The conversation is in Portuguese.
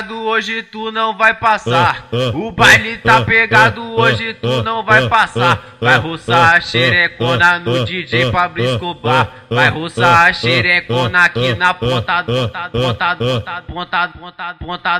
Hoje tu não vai passar. O baile tá pegado, hoje tu não vai passar. Vai roçar a xerecona no DJ Pablo Escobar. Vai roçar a xerecona aqui na ponta, ponta, ponta, ponta, ponta, ponta, ponta.